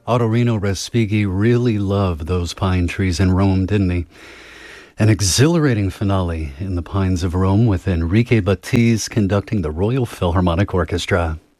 Autorino Respighi really loved those pine trees in Rome, didn't he? An exhilarating finale in the Pines of Rome with Enrique Battiz conducting the Royal Philharmonic Orchestra.